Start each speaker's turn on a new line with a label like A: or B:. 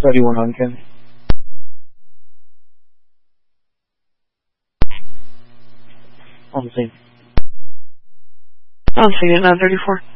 A: 31 on Ken.
B: On the scene. On scene at 934.